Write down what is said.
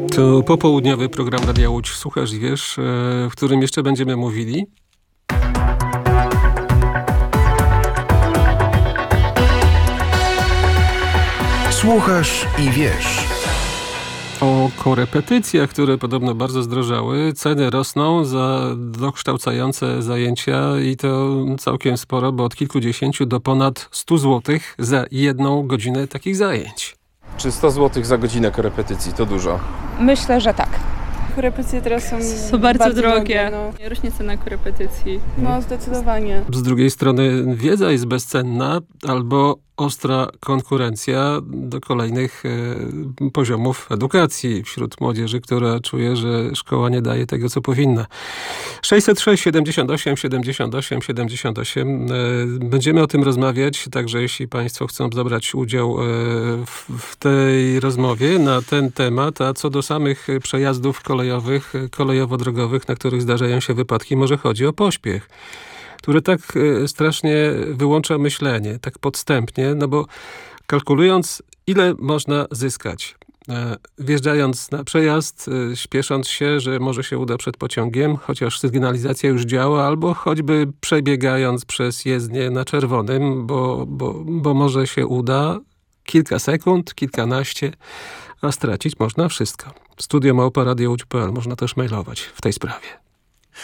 To popołudniowy program Radia Łódź Słuchasz i Wiesz, w którym jeszcze będziemy mówili Słuchasz i Wiesz. O korepetycjach, które podobno bardzo zdrożały. Ceny rosną za dokształcające zajęcia i to całkiem sporo, bo od kilkudziesięciu do ponad 100 zł za 1 godzinę takich zajęć. Czy 100 zł za godzinę korepetycji to dużo? Myślę, że tak. Korepetycje teraz są bardzo drogie. No. Rośnie cena korepetycji. No, zdecydowanie. Z drugiej strony wiedza jest bezcenna albo ostra konkurencja do kolejnych poziomów edukacji wśród młodzieży, która czuje, że szkoła nie daje tego, co powinna. 606 78 78 78. Będziemy o tym rozmawiać, także jeśli Państwo chcą zabrać udział w tej rozmowie na ten temat, a co do samych przejazdów kolejowych, kolejowo-drogowych, na których zdarzają się wypadki, może chodzi o pośpiech, który tak strasznie wyłącza myślenie, tak podstępnie, no bo kalkulując, ile można zyskać, wjeżdżając na przejazd, śpiesząc się, że może się uda przed pociągiem, chociaż sygnalizacja już działa, albo choćby przebiegając przez jezdnię na czerwonym, bo może się uda kilka sekund, kilkanaście, a stracić można wszystko. Studio@radiołódź.pl. Można też mailować w tej sprawie.